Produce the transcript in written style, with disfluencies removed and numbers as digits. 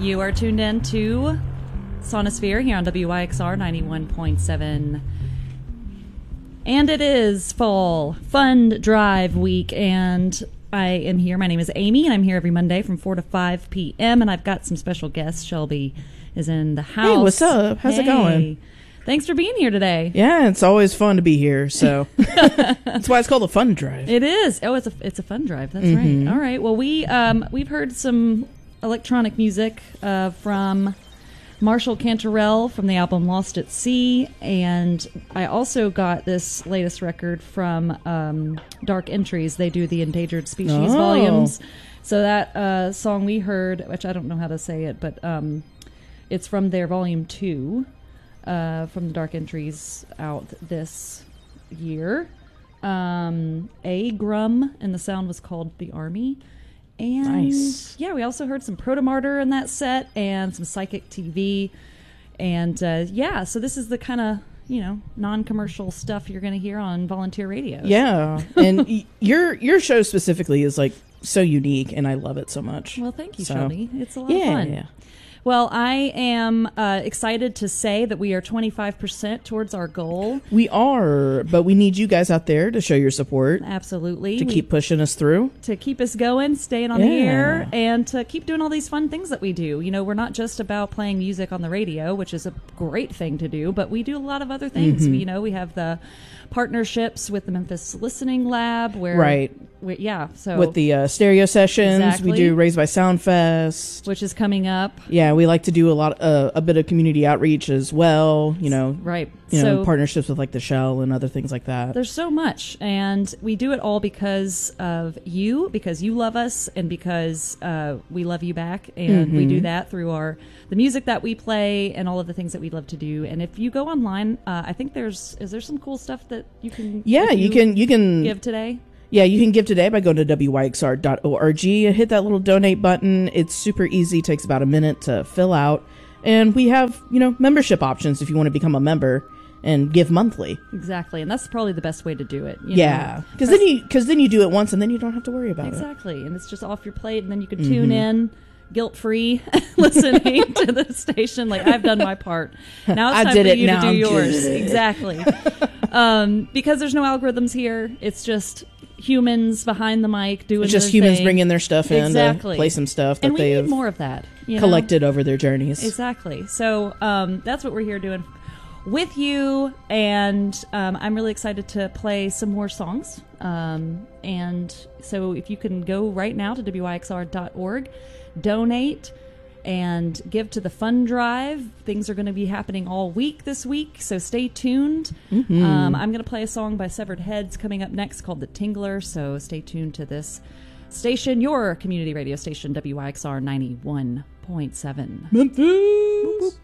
You are tuned in to Sonosphere here on WYXR 91.7. And it is Fall Fund Drive Week, and I am here. My name is Amy, and I'm here every Monday from 4 to 5 p.m., and I've got some special guests. Shelby is in the house. Hey, what's up? How's it going? Thanks for being here today. Yeah, it's always fun to be here, so that's why it's called a fun drive. It is. Oh, it's a fun drive. That's right. All right. Well, we've heard some electronic music from Marshall Cantarell from the album Lost at Sea, and I also got this latest record from Dark Entries. They do the Endangered Species volumes. So that song we heard, which I don't know how to say it, but it's from their volume 2 from the Dark Entries out this year. Agrum, and the sound was called The Army. And nice. Yeah, we also heard some Protomartyr in that set and some Psychic TV. And so this is the kind of, non-commercial stuff you're going to hear on Volunteer Radio. Yeah. And your show specifically is like so unique, and I love it so much. Well, thank you, Shelby. It's a lot of fun. Yeah. Well, I am excited to say that we are 25% towards our goal. We are, but we need you guys out there to show your support. Absolutely. To keep pushing us through. To keep us going, staying on the air, and to keep doing all these fun things that we do. We're not just about playing music on the radio, which is a great thing to do, but we do a lot of other things. We have the partnerships with the Memphis Listening Lab, where with the stereo sessions, we do Raised by Sound Fest, which is coming up. Yeah, we like to do a bit of community outreach as well. Partnerships with like the Shell and other things like that. There's so much, and we do it all because of you, because you love us, and because we love you back, and we do that through the music that we play and all of the things that we love to do. And if you go online, I think is there some cool stuff that you can you can give today. Yeah, you can give today by going to wyxr.org. Hit that little donate button. It's super easy. Takes about a minute to fill out. And we have, membership options if you want to become a member and give monthly. Exactly. And that's probably the best way to do it. Because then you do it once and then you don't have to worry about it. Exactly. And it's just off your plate, and then you can tune in guilt-free listening to the station. Like, I've done my part. Now it's time for you to do yours. Exactly. Because there's no algorithms here. It's just humans behind the mic doing just humans bringing their stuff in to play some stuff that they have need more of that collected over their journeys. Exactly. So that's what we're here doing with you, and I'm really excited to play some more songs. And so if you can go right now to wyxr.org, donate and give to the fund drive. Things are going to be happening all week this week, so stay tuned. I'm going to play a song by Severed Heads coming up next called The Tingler, so stay tuned to this station, your community radio station, WYXR 91.7. Memphis! Boop, boop.